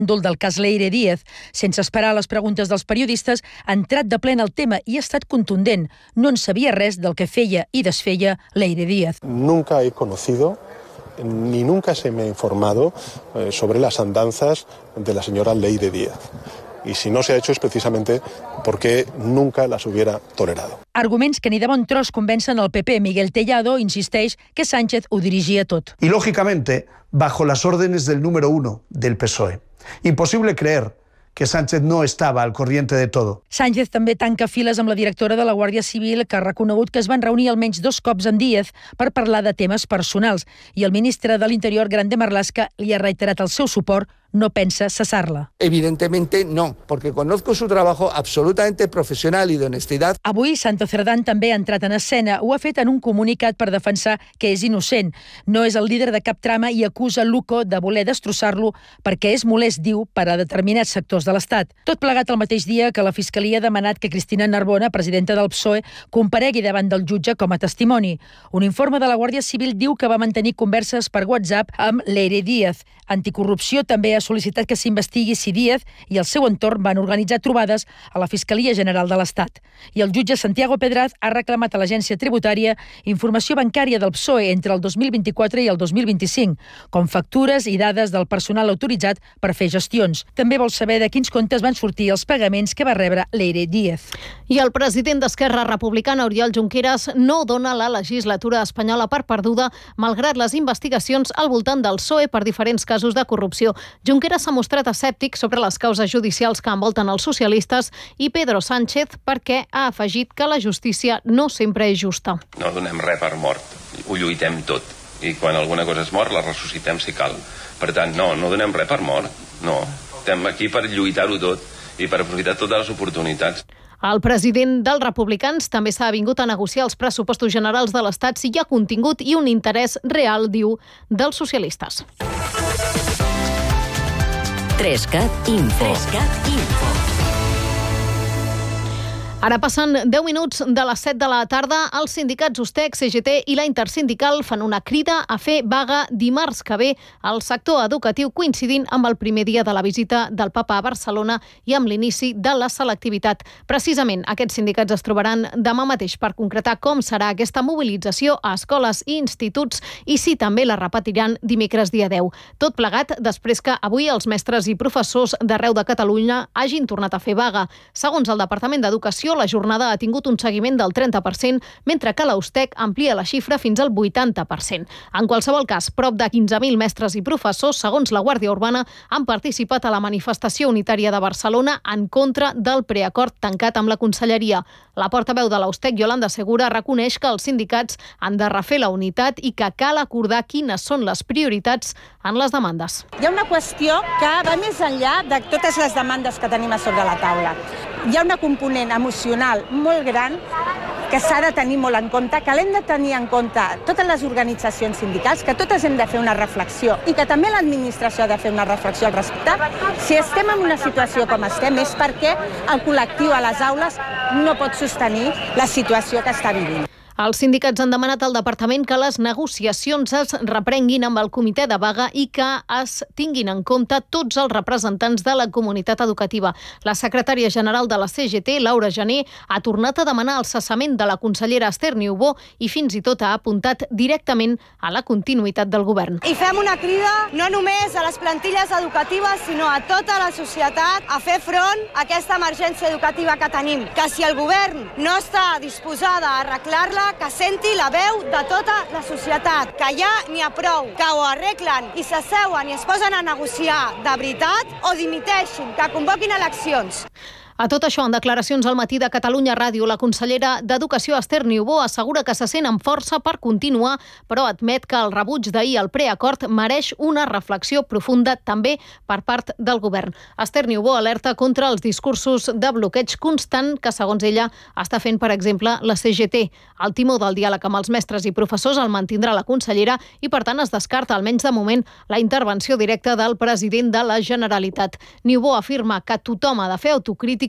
del cas Leire Díaz. Sense esperar les preguntes dels periodistes, ha entrat de ple en el tema i ha estat contundent. No en sabia res del que feia i desfeia Leire Díaz. Nunca he conocido ni nunca se me ha informado sobre las andanzas de la señora Leire Díaz. Y si no se ha hecho es precisamente porque nunca las hubiera tolerado. Arguments que ni de bon tros convencen el PP. Miguel Tellado insisteix que Sánchez ho dirigia tot. Y lógicamente, bajo las órdenes del número 1 del PSOE. Imposible creer que Sánchez no estava al corriente de todo. Sánchez també tanca files amb la directora de la Guàrdia Civil, que ha reconegut que es van reunir almenys 2 cops amb Díaz per parlar de temes personals. I el ministre de l'Interior, Grande Marlaska, li ha reiterat el seu suport. No pensa cesar-la. Evidentemente no, porque conozco su trabajo absolutamente profesional y de honestidad. Avui, Santo Cerdán també ha entrat en escena. Ho ha fet en un comunicat per defensar que és innocent. No és el líder de cap trama i acusa Luco de voler destrossar-lo perquè és molest, diu, per a determinats sectors de l'Estat. Tot plegat el mateix dia que la Fiscalia ha demanat que Cristina Narbona, presidenta del PSOE, comparegui davant del jutge com a testimoni. Un informe de la Guàrdia Civil diu que va mantenir converses per WhatsApp amb Leire Díaz. Anticorrupció també ha sol·licitat que s'investigui si Díaz i el seu entorn van organitzar trobades a la Fiscalia General de l'Estat. I el jutge Santiago Pedraz ha reclamat a l'Agència Tributària informació bancària del PSOE entre el 2024 i el 2025, com factures i dades del personal autoritzat per fer gestions. També vol saber de quins comptes van sortir els pagaments que va rebre Leire Díaz. I el president d'Esquerra Republicana, Oriol Junqueras, no dona la legislatura espanyola per perduda, malgrat les investigacions al voltant del PSOE per diferents casos de corrupció. Junqueras s'ha mostrat escèptic sobre les causes judicials que envolten els socialistes i Pedro Sánchez perquè ha afegit que la justícia no sempre és justa. No donem res per mort, ho lluitem tot. I quan alguna cosa és mort, la ressuscitem si cal. Per tant, no donem res per mort, no. Estem aquí per lluitar-ho tot i per aprofitar totes les oportunitats. El president dels republicans també s'ha avingut a negociar els pressupostos generals de l'Estat si hi ha contingut i un interès real, diu, dels socialistes. 3CAT Info. Ara passen 10 minuts de les 7 de la tarda. Els sindicats USTEC, CGT i la Intersindical fan una crida a fer vaga dimarts que ve al sector educatiu, coincidint amb el primer dia de la visita del Papa a Barcelona i amb l'inici de la selectivitat. Precisament, aquests sindicats es trobaran demà mateix per concretar com serà aquesta mobilització a escoles i instituts i si també la repetiran dimecres dia 10. Tot plegat després que avui els mestres i professors d'arreu de Catalunya hagin tornat a fer vaga. Segons el Departament d'Educació, la jornada ha tingut un seguiment del 30%, mentre que la USTEC amplia la xifra fins al 80%. En qualsevol cas, prop de 15.000 mestres i professors, segons la Guàrdia Urbana, han participat a la manifestació unitària de Barcelona en contra del preacord tancat amb la Conselleria. La portaveu de la USTEC, Yolanda Segura, reconeix que els sindicats han de refer la unitat i que cal acordar quines són les prioritats en les demandes. Hi ha una qüestió que va més enllà de totes les demandes que tenim a sobre la taula. Hi ha una component emocional molt gran que s'ha de tenir molt en compte, que l'hem de tenir en compte totes les organitzacions sindicals, que totes hem de fer una reflexió i que també l'administració ha de fer una reflexió al respecte. Si estem en una situació com estem és perquè el col·lectiu a les aules no pot sostenir la situació que està vivint. Els sindicats han demanat al departament que les negociacions es reprenguin amb el comitè de vaga i que es tinguin en compte tots els representants de la comunitat educativa. La secretària general de la CGT, Laura Gené, ha tornat a demanar el cessament de la consellera Esther Niubó i fins i tot ha apuntat directament a la continuïtat del govern. I fem una crida no només a les plantilles educatives, sinó a tota la societat a fer front a aquesta emergència educativa que tenim. Que si el govern no està disposada a arreglar-la, que senti la veu de tota la societat, que ja n'hi ha prou, que ho arreglen i s'asseuen i es posen a negociar de veritat o dimiteixin, que convoquin eleccions. A tot això, en declaracions al matí de Catalunya Ràdio, la consellera d'Educació, Esther Niubó, assegura que se sent amb força per continuar, però admet que el rebuig d'ahir al preacord mereix una reflexió profunda també per part del govern. Esther Niubó alerta contra els discursos de bloqueig constant que, segons ella, està fent, per exemple, la CGT. El timó del diàleg amb els mestres i professors el mantindrà la consellera i, per tant, es descarta, almenys de moment, la intervenció directa del president de la Generalitat. Niubó afirma que tothom ha de fer autocrítica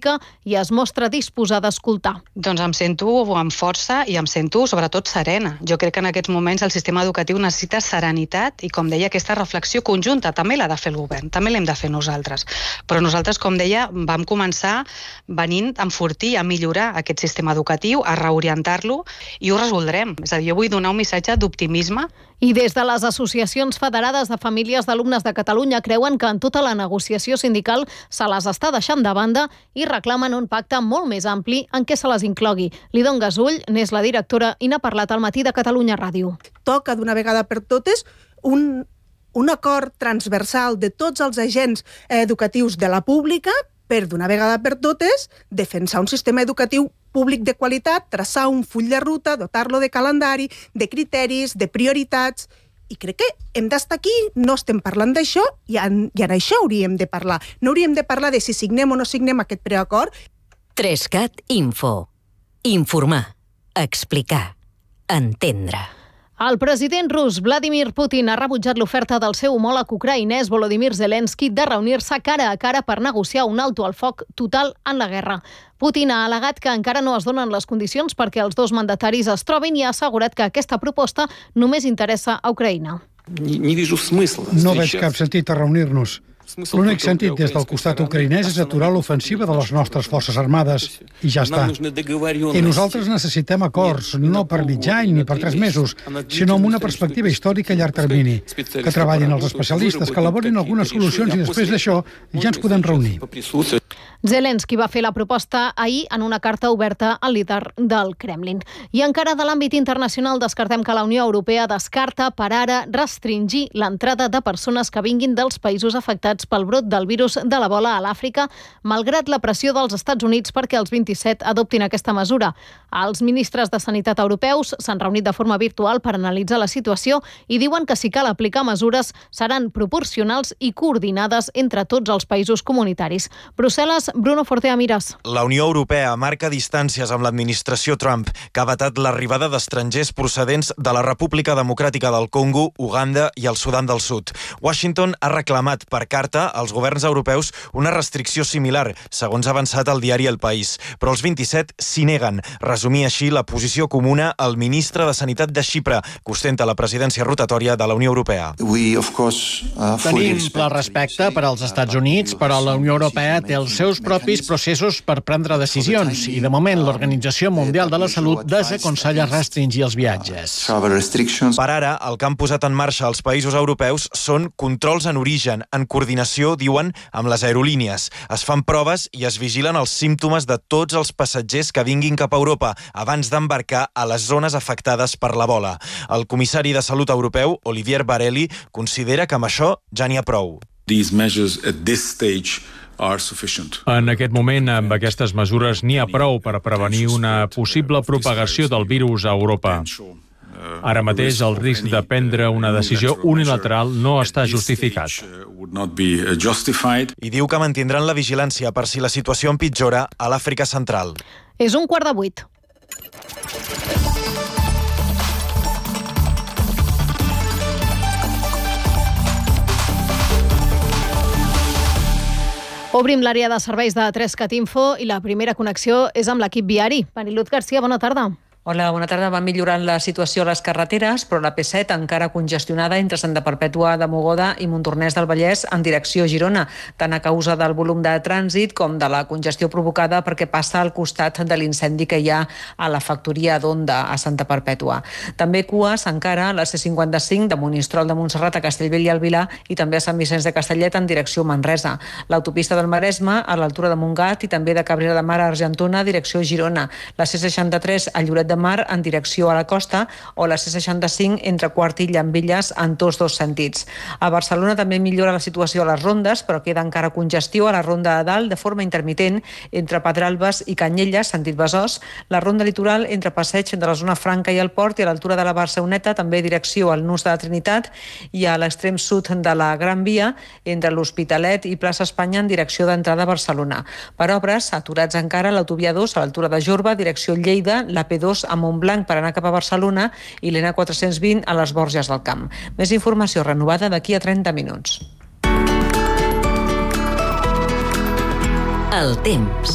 pública i es mostra disposada a escoltar. Doncs em sento amb força i em sento sobretot serena. Jo crec que en aquests moments el sistema educatiu necessita serenitat i, com deia, aquesta reflexió conjunta també l'ha de fer el govern, també l'hem de fer nosaltres. Però nosaltres, com deia, vam començar venint a enfortir, a millorar aquest sistema educatiu, a reorientar-lo i ho resoldrem. És a dir, jo vull donar un missatge d'optimisme. I des de les associacions federades de famílies d'alumnes de Catalunya creuen que en tota la negociació sindical se les està deixant de banda i reclamen un pacte molt més ampli en què se les inclogui. Lidon Gasull n'és la directora i n'ha parlat al Matí de Catalunya Ràdio. Toca d'una vegada per totes un acord transversal de tots els agents educatius de la pública per, d'una vegada per totes, defensar un sistema educatiu públic de qualitat, traçar un full de ruta, dotar-lo de calendari, de criteris, de prioritats. I crec que hem d'estar aquí, no estem parlant d'això, i en això hauríem de parlar. No hauríem de parlar de si signem o no signem aquest preacord. 3CAT Info. Informar, explicar, entendre. El president rus Vladimir Putin ha rebutjat l'oferta del seu homòleg ucraïnès Volodymyr Zelensky de reunir-se cara a cara per negociar un alto al foc total en la guerra. Putin ha al·legat que encara no es donen les condicions perquè els dos mandataris es trobin i ha assegurat que aquesta proposta només interessa a Ucraïna. No veig cap sentit a reunir-nos. L'únic sentit des del costat ucraïnès és aturar l'ofensiva de les nostres forces armades. I ja està. I nosaltres necessitem acords, no per mig any ni per 3 mesos, sinó amb una perspectiva històrica a llarg termini. Que treballin els especialistes, que elaborin algunes solucions i després d'això ja ens podem reunir. Zelensky va fer la proposta ahir en una carta oberta al líder del Kremlin. I encara de l'àmbit internacional descartem que la Unió Europea descarta per ara restringir l'entrada de persones que vinguin dels països afectats pel brot del virus de l'Ebola a l'Àfrica, malgrat la pressió dels Estats Units perquè els 27 adoptin aquesta mesura. Els ministres de Sanitat europeus s'han reunit de forma virtual per analitzar la situació i diuen que si cal aplicar mesures seran proporcionals i coordinades entre tots els països comunitaris. Brussel·les, Bruno Fortea Miras. La Unió Europea marca distàncies amb l'administració Trump, que ha vetat l'arribada d'estrangers procedents de la República Democràtica del Congo, Uganda i el Sudan del Sud. Washington ha reclamat per carta als governs europeus una restricció similar, segons ha avançat el diari El País. Però els 27 s'hi neguen. Resumia així la posició comuna el ministre de Sanitat de Xipre, que ostenta la presidència rotatòria de la Unió Europea. Tenim ple respecte per als Estats Units, però la Unió Europea té els seus propis processos per prendre decisions i, de moment, l'Organització Mundial de la Salut desaconsella restringir els viatges. Per ara, el que han posat en marxa els països europeus són controls en origen, en coordinació, diuen, amb les aerolínies. Es fan proves i es vigilen els símptomes de tots els passatgers que vinguin cap a Europa abans d'embarcar a les zones afectades per l'Ebola. El comissari de Salut europeu, Olivier Varelli, considera que amb això ja n'hi ha prou. En aquest moment, amb aquestes mesures, n'hi ha prou per prevenir una possible propagació del virus a Europa. Ara mateix, el risc de prendre una decisió unilateral no està justificat. I diu que mantindran la vigilància per si la situació empitjora a l'Àfrica Central. És 7:15. Obrim l'àrea de serveis de 3CAT Info i la primera connexió és amb l'equip viari. Mariluz García, bona tarda. Hola, bona tarda. Va millorant la situació a les carreteres, però la P7 encara congestionada entre Santa Perpètua de Mogoda i Montornès del Vallès en direcció a Girona, tant a causa del volum de trànsit com de la congestió provocada perquè passa al costat de l'incendi que hi ha a la factoria d'Onda a Santa Perpètua. També cues encara a la C55 de Monistrol de Montserrat a Castellbell i el Vilar i també a Sant Vicenç de Castellet en direcció a Manresa. L'autopista del Maresme a l'altura de Montgat i també de Cabrera de Mar a Argentona direcció a Girona. La C63 a Lloret de Mar en direcció a la costa o la C65 entre Quart i Llambilles en tots dos sentits. A Barcelona també millora la situació a les rondes, però queda encara congestió a la ronda de dalt de forma intermitent entre Pedralbes i Canyelles, sentit Besòs, la ronda litoral entre Passeig de la Zona Franca i el Port i a l'altura de la Barceloneta també direcció al Nus de la Trinitat i a l'extrem sud de la Gran Via entre l'Hospitalet i Plaça Espanya en direcció d'entrada a Barcelona. Per obres, aturats encara l'autovia 2 a l'altura de Jorba, direcció Lleida, la P2 a Montblanc per anar cap a Barcelona i l'N420 a les Borges del Camp. Més informació renovada d'aquí a 30 minuts. El temps.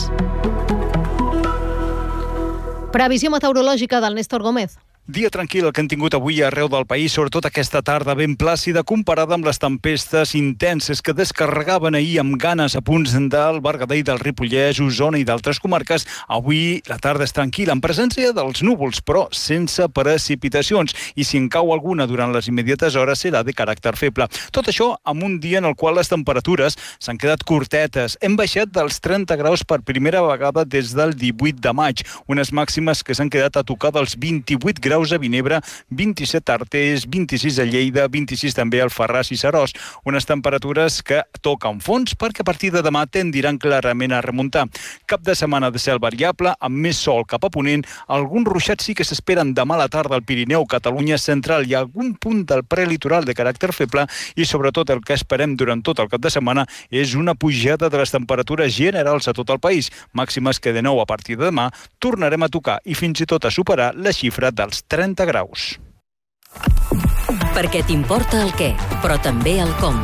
Previsió meteorològica del Néstor Gómez. Dia tranquil el que hem tingut avui arreu del país, sobretot aquesta tarda ben plàcida comparada amb les tempestes intenses que descarregaven ahir amb ganes a punts del Berguedà i del Ripollès, Osona i d'altres comarques. Avui la tarda és tranquil·la, en presència dels núvols, però sense precipitacions. I si en cau alguna durant les immediates hores serà de caràcter feble. Tot això amb un dia en el qual les temperatures s'han quedat curtetes. Hem baixat dels 30 graus per primera vegada des del 18 de maig. Unes màximes que s'han quedat a tocar dels 28 graus a Vinebre, 27 a Artés, 26 a Lleida, 26 també al Alfarràs i Seròs. Unes temperatures que toquen fons perquè a partir de demà tendiran clarament a remuntar. Cap de setmana de cel variable, amb més sol cap a ponent. Alguns ruixats sí que s'esperen demà a la tarda al Pirineu, Catalunya central i algun punt del prelitoral de caràcter feble, i sobretot el que esperem durant tot el cap de setmana és una pujada de les temperatures generals a tot el país. Màximes que de nou a partir de demà tornarem a tocar i fins i tot a superar la xifra dels 30 graus. Perquè t'importa el què, però també el com.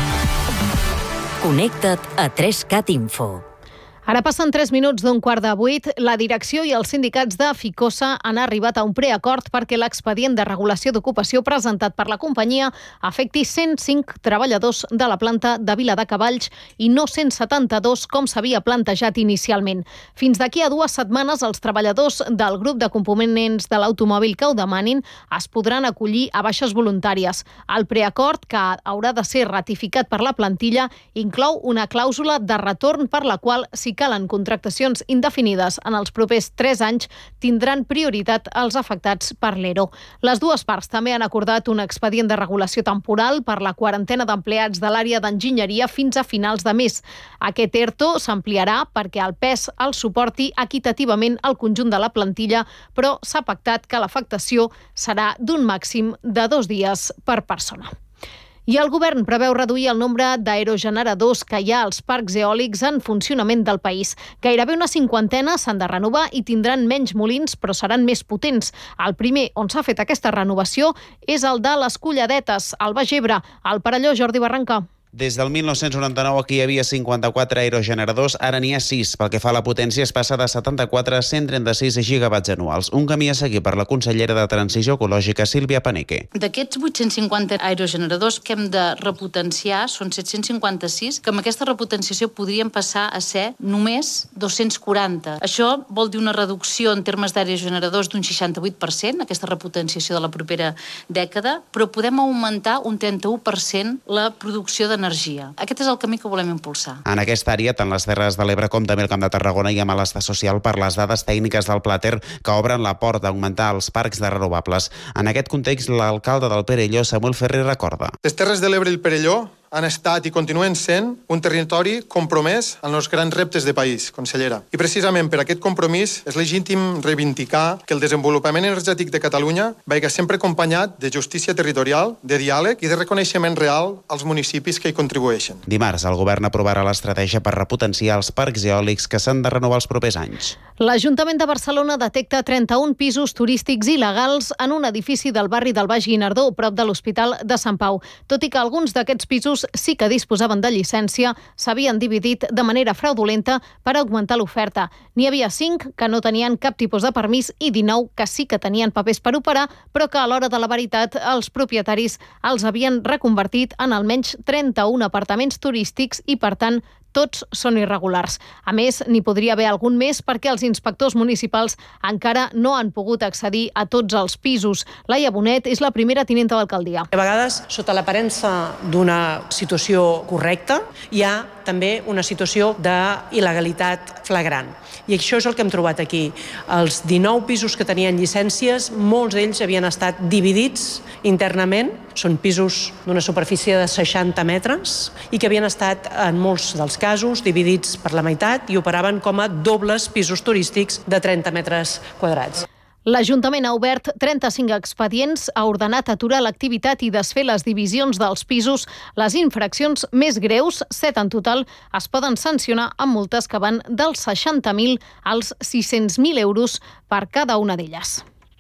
Connecta't a 3CAT Info. Ara passen 3 minuts d'un 7:15. La direcció i els sindicats de Ficosa han arribat a un preacord perquè l'expedient de regulació d'ocupació presentat per la companyia afecti 105 treballadors de la planta de Viladecavalls i no 172 com s'havia plantejat inicialment. Fins d'aquí a 2 setmanes els treballadors del grup de components de l'automòbil que ho demanin es podran acollir a baixes voluntàries. El preacord, que haurà de ser ratificat per la plantilla, inclou una clàusula de retorn per la qual, si calen contractacions indefinides en els propers 3 anys, tindran prioritat els afectats per l'ERO. Les dues parts també han acordat un expedient de regulació temporal per la quarantena d'empleats de l'àrea d'enginyeria fins a finals de mes. Aquest ERTO s'ampliarà perquè el pes el suporti equitativament al conjunt de la plantilla, però s'ha pactat que l'afectació serà d'un màxim de 2 dies per persona. I el govern preveu reduir el nombre d'aerogeneradors que hi ha als parcs eòlics en funcionament del país. Gairebé una 50 s'han de renovar i tindran menys molins, però seran més potents. El primer on s'ha fet aquesta renovació és el de les Colladetes, al Baix Ebre. Al Perelló, Jordi Barranca. Des del 1999 aquí hi havia 54 aerogeneradors, ara n'hi ha 6. Pel que fa a la potència es passa de 74 a 136 gigawatts anuals. Un camí a seguir per la consellera de Transició Ecològica, Sílvia Paneque. D'aquests 850 aerogeneradors que hem de repotenciar són 756, que amb aquesta repotenciació podrien passar a ser només 240. Això vol dir una reducció en termes d'aerogeneradors d'un 68%, aquesta repotenciació de la propera dècada, però podem augmentar un 31% la producció d'energia. Aquest és el camí que volem impulsar. En aquesta àrea, tant les Terres de l'Ebre com també el Camp de Tarragona, hi ha malestar social per les dades tècniques del Plater que obren la porta a augmentar els parcs de renovables. En aquest context, l'alcalde del Perelló, Samuel Ferrer, recorda. Les Terres de l'Ebre i el Perelló han estat i continuen sent un territori compromès en els grans reptes de país, consellera. I precisament per aquest compromís és legítim reivindicar que el desenvolupament energètic de Catalunya vagi sempre acompanyat de justícia territorial, de diàleg i de reconeixement real als municipis que hi contribueixen. Dimarts, el govern aprovarà l'estratègia per repotenciar els parcs eòlics que s'han de renovar els propers anys. L'Ajuntament de Barcelona detecta 31 pisos turístics il·legals en un edifici del barri del Baix Guinardó, prop de l'Hospital de Sant Pau. Tot i que alguns d'aquests pisos sí que disposaven de llicència, s'havien dividit de manera fraudulenta per augmentar l'oferta. N'hi havia 5 que no tenien cap tipus de permís i 19 que sí que tenien papers per operar, però que a l'hora de la veritat els propietaris els havien reconvertit en almenys 31 apartaments turístics i, per tant, tots són irregulars. A més, n'hi podria haver algun més perquè els inspectors municipals encara no han pogut accedir a tots els pisos. Laia Bonet és la primera tinenta d'alcaldia. A vegades, sota l'aparença d'una situació correcta, hi ha també una situació d'il·legalitat flagrant. I això és el que hem trobat aquí. Els 19 pisos que tenien llicències, molts d'ells havien estat dividits internament. Són pisos d'una superfície de 60 metres i que havien estat, en molts dels casos, dividits per la meitat i operaven com a dobles pisos turístics de 30 metres quadrats. L'Ajuntament ha obert 35 expedients, ha ordenat aturar l'activitat i desfer les divisions dels pisos. Les infraccions més greus, 7 en total, es poden sancionar amb multes que van dels 60.000 als 600.000 euros per cada una d'elles.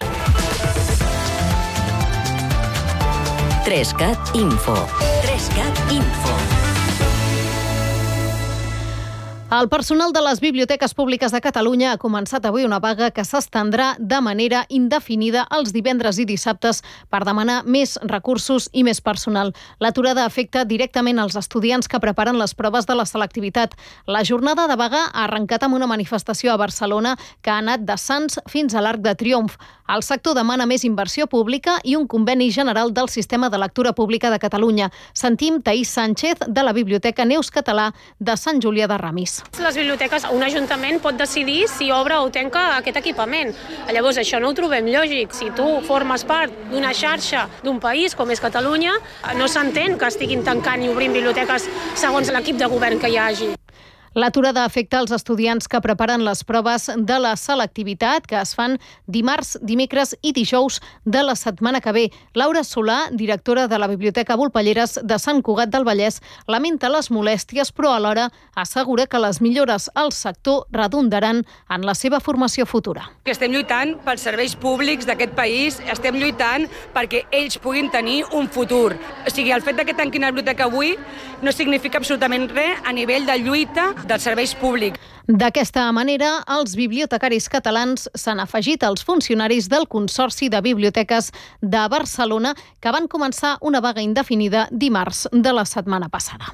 3CAT Info. 3CAT Info. El personal de les biblioteques públiques de Catalunya ha començat avui una vaga que s'estendrà de manera indefinida els divendres i dissabtes per demanar més recursos i més personal. L'aturada afecta directament els estudiants que preparen les proves de la selectivitat. La jornada de vaga ha arrencat amb una manifestació a Barcelona que ha anat de Sants fins a l'Arc de Triomf. El sector demana més inversió pública i un conveni general del sistema de lectura pública de Catalunya. Sentim Taís Sánchez de la Biblioteca Neus Català de Sant Julià de Ramis. Les biblioteques, un ajuntament pot decidir si obre o tanca aquest equipament. Llavors, això no ho trobem lògic. Si tu formes part d'una xarxa d'un país com és Catalunya, no s'entén que estiguin tancant i obrint biblioteques segons l'equip de govern que hi hagi. L'aturada afecta els estudiants que preparen les proves de la selectivitat que es fan dimarts, dimecres i dijous de la setmana que ve. Laura Solà, directora de la Biblioteca Volpelleres de Sant Cugat del Vallès, lamenta les molèsties, però alhora assegura que les millores al sector redundaran en la seva formació futura. Estem lluitant pels serveis públics d'aquest país, estem lluitant perquè ells puguin tenir un futur. O sigui, el fet que tanquin la biblioteca avui no significa absolutament res a nivell de lluita dels serveis públics. D'aquesta manera, els bibliotecaris catalans s'han afegit als funcionaris del Consorci de Biblioteques de Barcelona, que van començar una vaga indefinida dimarts de la setmana passada.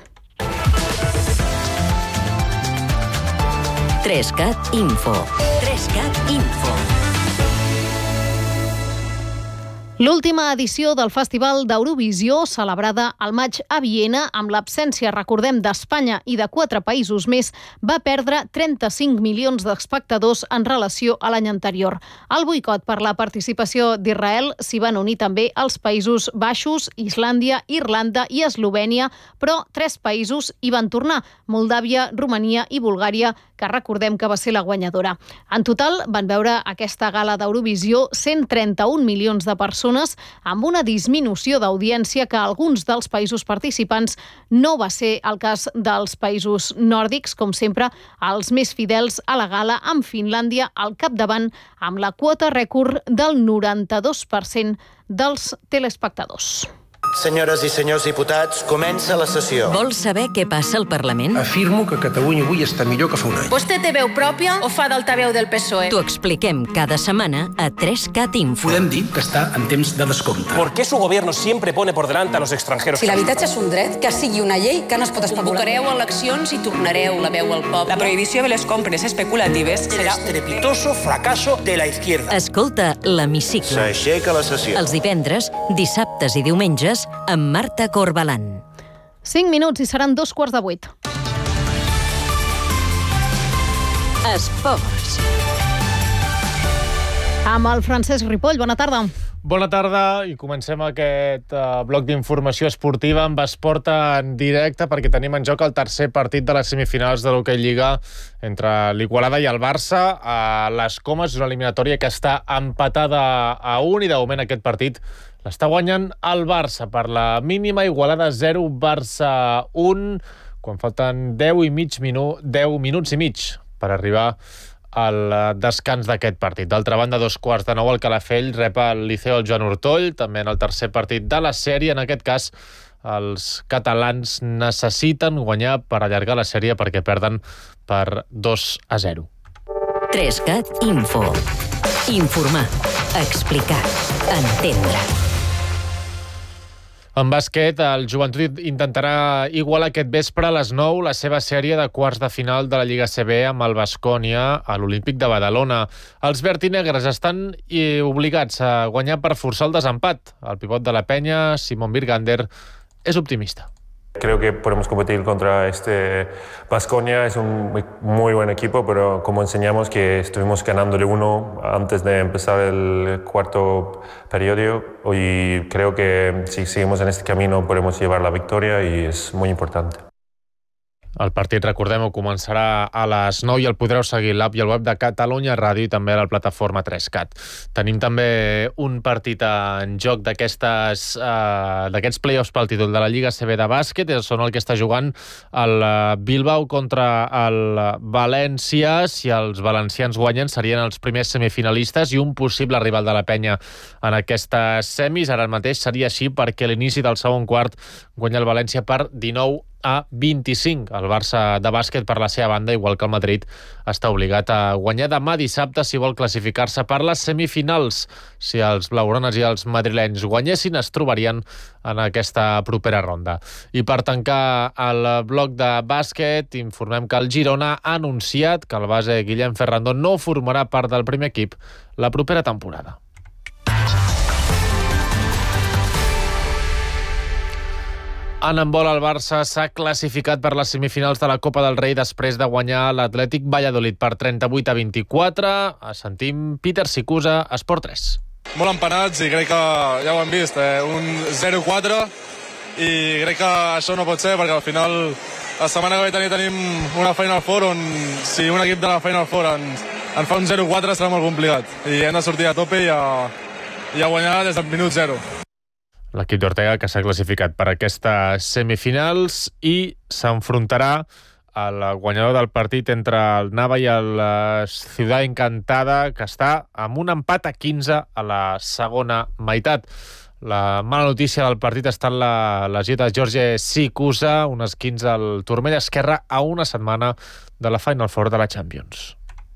3CAT Info. 3CAT Info. L'última edició del Festival d'Eurovisió, celebrada al maig a Viena, amb l'absència, recordem, d'Espanya i de 4 països més, va perdre 35 milions d'espectadors en relació a l'any anterior. Al boicot per la participació d'Israel s'hi van unir també els Països Baixos, Islàndia, Irlanda i Eslovènia, però 3 països hi van tornar, Moldàvia, Romania i Bulgària, que recordem que va ser la guanyadora. En total van veure aquesta gala d'Eurovisió 131 milions de persones, amb una disminució d'audiència que a alguns dels països participants no va ser el cas dels països nòrdics, com sempre, els més fidels a la gala, amb Finlàndia al capdavant, amb la quota rècord del 92% dels telespectadors. Senyores i senyors diputats, comença la sessió. Vols saber què passa al Parlament? Afirmo que Catalunya avui està millor que fa un any. Vostè té veu pròpia o fa d'altaveu del PSOE? T'ho expliquem cada setmana a 3CAT Info. Podem dir que està en temps de descompte. ¿Por qué su gobierno siempre pone por delante a los extranjeros? Si l'habitatge és un dret, que sigui una llei que no es pot especular. Convocareu eleccions i tornareu la veu al poble. La prohibició de les compres especulatives serà el estrepitoso fracaso de la izquierda. Escolta l'Hemicicle. S'aixeca la sessió. Els divendres, dissabtes i diumenges amb Marta Corbalan. 5 minuts i seran 7:15. Esports. Amb el Francesc Ripoll, bona tarda. Bona tarda i comencem aquest bloc d'informació esportiva amb esport en directe perquè tenim en joc el tercer partit de les semifinals de l'Hockey Lliga entre l'Igualada i el Barça a les Comes, una eliminatòria que està empatada a 1 i de moment aquest partit l'està guanyant el Barça per la mínima. Igualada 0, Barça 1, quan falten 10 minuts i mig per arribar al descans d'aquest partit. D'altra banda, 8:15 al Calafell rep el Liceo el Joan Ortoll, també en el tercer partit de la sèrie. En aquest cas, els catalans necessiten guanyar per allargar la sèrie perquè perden per 2-0. 3CAT Info. Informar, explicar, entendre. En bàsquet, el Joventut intentarà igualar aquest vespre a les 9 la seva sèrie de quarts de final de la Lliga CB amb el Baskonia a l'Olímpic de Badalona. Els vertinegres estan obligats a guanyar per forçar el desempat. El pivot de la penya, Simon Birgander, és optimista. Creo que podemos competir contra este Baskonia. Es un muy buen equipo, pero como enseñamos que estuvimos ganándole 1 antes de empezar el cuarto periodo, y creo que si seguimos en este camino podemos llevar la victoria y es muy importante. El partit, recordem-ho, començarà a les 9 i el podreu seguir a l'app i al web de Catalunya Ràdio i també a la plataforma 3CAT. Tenim també un partit en joc d'aquests play-offs pel títol de la Lliga CB de bàsquet. Són el que està jugant el Bilbao contra el València. Si els valencians guanyen, serien els primers semifinalistes i un possible rival de la penya en aquestes semis. Ara mateix seria així perquè a l'inici del segon quart guanya el València per 19 a 25. El Barça de bàsquet, per la seva banda, igual que el Madrid, està obligat a guanyar demà dissabte si vol classificar-se per les semifinals. Si els blaugranes i els madrilenys guanyessin, es trobarien en aquesta propera ronda. I per tancar el bloc de bàsquet, informem que el Girona ha anunciat que el base Guillem Ferrando no formarà part del primer equip la propera temporada. En handbol, el Barça s'ha classificat per les semifinals de la Copa del Rei després de guanyar l'Atlètic Valladolid per 38-24. Sentim Peter Sicusa, Esport 3. Molt empanats i crec que ja ho hem vist, un 0-4 i crec que això no pot ser perquè al final la setmana que ve tenim una Final Four on si un equip de la Final Four ens fa un 0-4 serà molt complicat i hem de sortir a tope i a guanyar des del minut 0. L'equip d'Ortega, que s'ha classificat per aquestes semifinals i s'enfrontarà al guanyador del partit entre el Nava i el Ciudad Encantada, que està amb un empat a 15 a la segona meitat. La mala notícia del partit està en la lesió de Jorge Sicusa, un esquinç al turmell esquerre a una setmana de la Final Four de la Champions.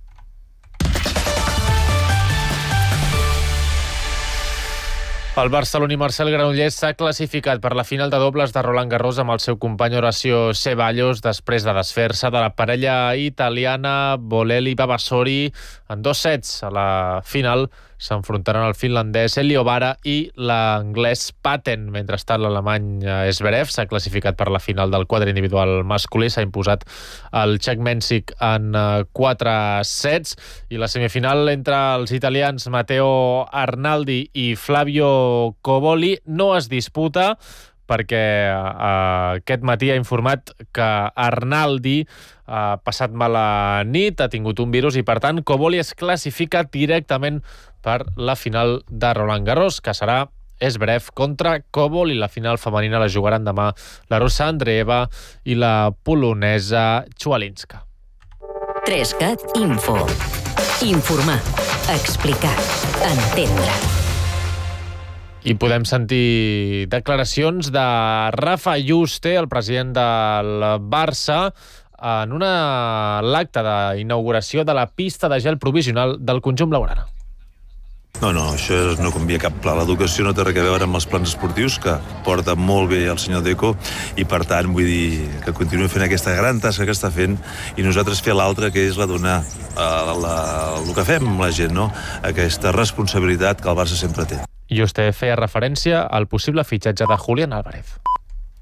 El barceloní Marcel Granollers s'ha classificat per la final de dobles de Roland Garros amb el seu company Horacio Ceballos després de desfer-se de la parella italiana Bolelli-Vavasori en 2 sets. A la final s'enfrontaran el finlandès Elio Vara i l'anglès Patten. Mentrestant, l'alemany Zverev s'ha classificat per la final del quadre individual masculí. S'ha imposat el txec Mensik en 4 sets. I la semifinal entre els italians Matteo Arnaldi i Flavio Cobolli no es disputa perquè aquest matí ha informat que Arnaldi ha passat mala nit, ha tingut un virus i, per tant, Cobolli es classifica directament per la final de Roland Garros, que serà Zverev contra Cobolli. La final femenina la jugaran demà la russa Andreeva i la polonesa Chwalinska. 3CAT Info. Informar, explicar, entendre. I podem sentir declaracions de Rafa Yuste, el president del Barça, en l'acte d'inauguració de la pista de gel provisional del conjunt blaugrana. No, això no canvia cap pla. L'educació no té res a veure amb els plans esportius, que porta molt bé el senyor Deco, i per tant vull dir que continuï fent aquesta gran tasca que està fent i nosaltres fer l'altra, que és la donar el que fem amb la gent, no? Aquesta responsabilitat que el Barça sempre té. Yuste feia referència al possible fitxatge de Julián Álvarez.